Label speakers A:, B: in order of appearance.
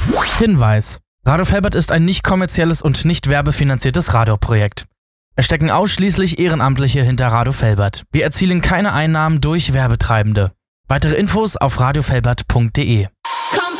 A: Hinweis: Radio Felbert ist ein nicht kommerzielles und nicht werbefinanziertes Radioprojekt. Es stecken ausschließlich Ehrenamtliche hinter Radio Felbert. Wir erzielen keine Einnahmen durch Werbetreibende. Weitere Infos auf radiofelbert.de.